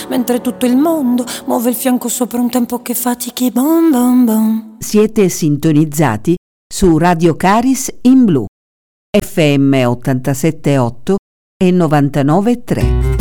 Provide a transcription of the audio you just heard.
mentre tutto il mondo muove il fianco sopra un tempo che fatichi. Bom bom bom. Siete sintonizzati su Radio Caris in Blu, FM 87.8 e 99.3.